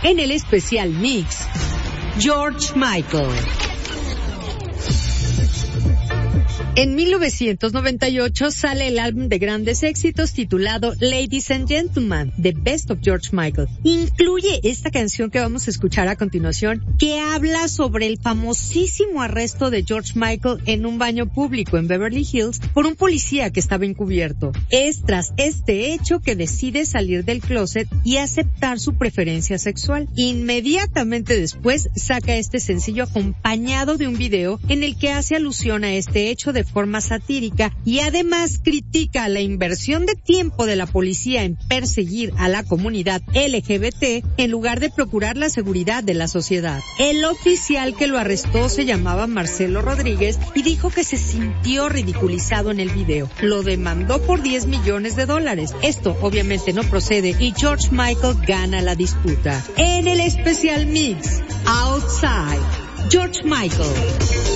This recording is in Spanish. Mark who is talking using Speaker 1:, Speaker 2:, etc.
Speaker 1: En el especial mix, George Michael. En 1998 sale el álbum de grandes éxitos titulado Ladies and Gentlemen, The Best of George Michael. Incluye esta canción que vamos a escuchar a continuación, que habla sobre el famosísimo arresto de George Michael en un baño público en Beverly Hills por un policía que estaba encubierto. Es tras este hecho que decide salir del closet y aceptar su preferencia sexual. Inmediatamente después saca este sencillo acompañado de un video en el que hace alusión a este hecho de forma satírica y además critica la inversión de tiempo de la policía en perseguir a la comunidad LGBT en lugar de procurar la seguridad de la sociedad. El oficial que lo arrestó se llamaba Marcelo Rodríguez y dijo que se sintió ridiculizado en el video. Lo demandó por $10 millones. Esto obviamente no procede y George Michael gana la disputa. En el especial mix, Outside, George Michael.